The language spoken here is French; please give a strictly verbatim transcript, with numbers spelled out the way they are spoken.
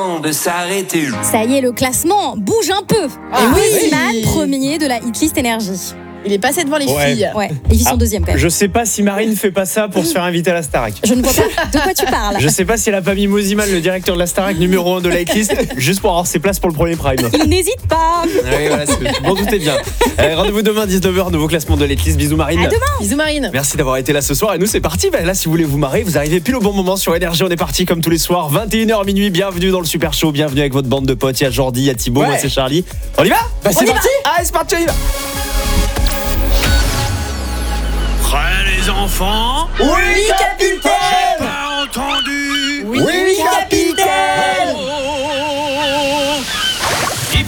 temps de s'arrêter. Ça y est, le classement bouge un peu. Ah, Et oui, oui. Slimane, premier de la hitlist énergie. Il est passé devant les Ouais. filles. Ouais, et ils sont Ah, deuxième quand même. Je sais pas si Marine fait pas ça pour se faire inviter à la Starac. Je ne vois pas de quoi tu parles. Je sais pas si elle a pas mis Moziman, le directeur de la Starac numéro un de la hitlist, juste pour avoir ses places pour le premier prime. Il n'hésite pas. Oui, voilà, c'est- je m'en doutais bien. Euh, rendez-vous demain dix-neuf heures, nouveau classement de l'hitlist. Bisous Marine. À demain. Bisous Marine. Merci d'avoir été là ce soir et nous c'est parti. Ben là si vous voulez vous marrer, vous arrivez pile au bon moment sur Énergie. On est parti comme tous les soirs, vingt et une heures minuit. Bienvenue dans le Super Show, bienvenue avec votre bande de potes. Il y a Jordi, il y a Thibaut, Ouais. moi c'est Charlie. On y va? Bah, c'est On y parti. va. Allez c'est parti, on y va. Prêts les enfants? Oui capitaine. Pas entendu. Oui, capitaine.